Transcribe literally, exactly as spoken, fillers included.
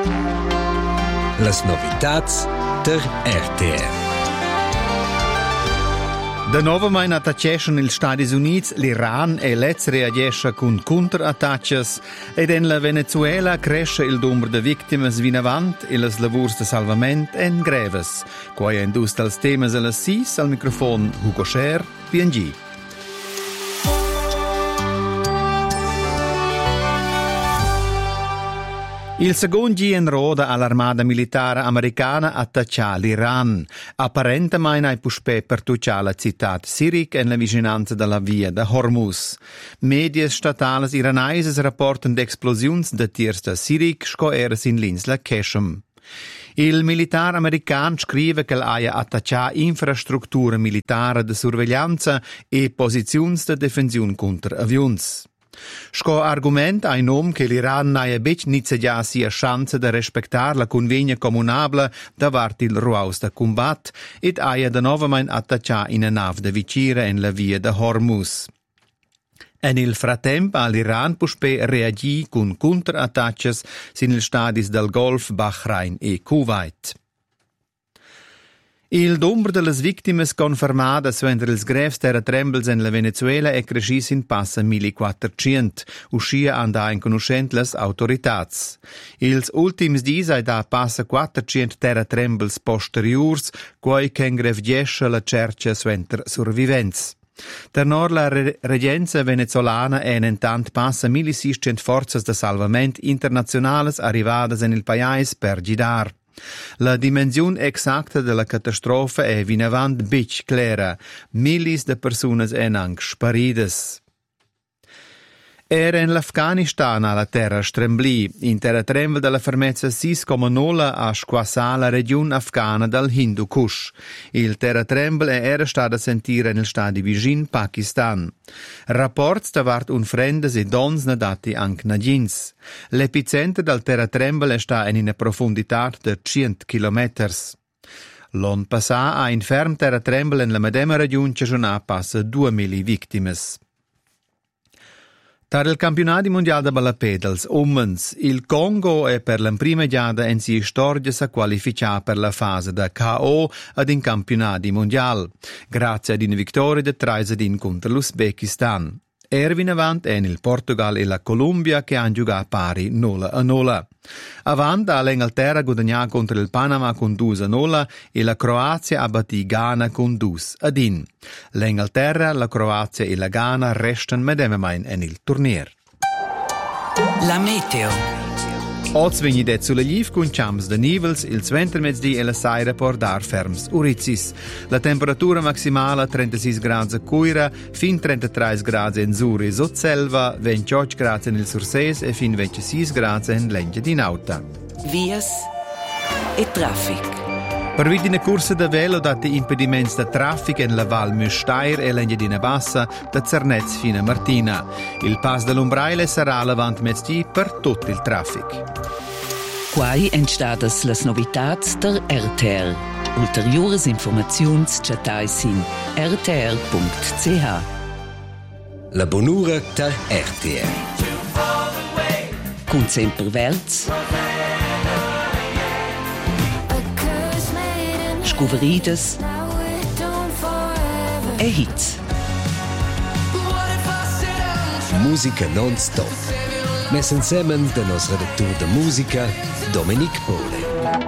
Las novitats der R T R. Da novamein attacceschan ils Stadis Units, l'Iran e lez reagescha cun contraattaccias ed en la Venezuela cresce il numero de victimas vinavant e las lavurs de salvament en greves. Quai en dus tals temas a las sis, al microfon Hugo Scher, P N G. Il secondo giorno in roda all'armata militare americana attaccia l'Iran. Apparentemente hai puspè per tuccia la città Sirik e la vicinanza della via da Hormuz. Medie statali iranaises rapporten d'explosions de tiers da Sirik sco eres in l'insla Keshem. Il militare americano scrive che aia attaccia infrastrutture militari de sorveglianza e posizioni de difensione contro avions. Sco argument ai nom che l'Iran naia bec nizza già sia chance de respectar la convegna comunabla davart il ruaus da combat ed aia de novamain attaccia in a nav de vicira en la via de Hormuz. En il fratemp all'Iran puspè reagì con contraattaccias sin il stadis del Golf, Bahrain e Kuwait. Il numero delle vittime confermate suenter ils greves terratrembles in la Venezuela è crescis in passa millequattrocient, uscia andà in conoscent las autoritats. Ils ultims dis ai da passa quattrocient terratrembles posteriors, quai che ingrevgesce la cercia suenter survivents. Ternor la re- regenza venezolana è intant passa milleseicento forzas de salvament internazionales arrivadas en il pais per gidar. La dimensione exacta della catastrofa è vinavant bic clara. Millis de personas en anche sparides. Era in l'Afghanistan alla terra stremblì. In terratremble della fermezza sei virgola nove a squassà la regione afghana del Hindu Kush. Il terratremble era stato a sentire nel stato vicino Pakistan. Rapports davart un frendes e dons nadati anche nagins. L'epicentro del terratremble sta in una profondità di cento chilometri. L'on passà a in ferm terratremble in la medema regione c'è già passa duemila vittime. Tar il campionato mondiale de ballapedals uomens, il Congo è per la prima giada in si storia sa qualificà per la fase da K O ad in campionati mondiale, grazie ad una vittoria de Traisadin contro l'Uzbekistan. Ervin avant en il Portugal e la Colombia che han giocato pari nolla a nolla. Avant l'Inghilterra guadagnà contro il Panama con due a nolla e la Croazia abbattì Ghana con due ad in. L'Inghilterra, la Croazia e la Ghana restano medemain en il turnier. La meteo. Oz vegni det sulla liv con chams de nivels, il sventermezzdi e la saira por dar ferms urizis. La temperatura maximale trentasei gradi a Cuira, fin trentatré gradi in Zuri e Sotselva, ventotto gradi nel Surses e fin ventisei gradi in Lengia di Nauta. Vias e traffic. Per vidine corsa da velo dati impediments da traffic en la Val Müstair e l'Engadina Bassa da Zernez fino a Martina. Il pass dell'Umbraile sarà l'avant mezzdi per tutto il traffic. Quai entstadas las novitats der R T R. Ulteriores informaziuns chatais in r t r punct c h. La bonura der R T R. Cun sempre verts, scuverides e hits. Musica non-stop. Mes insemen de nos redaktur de musica, Dominic Pole.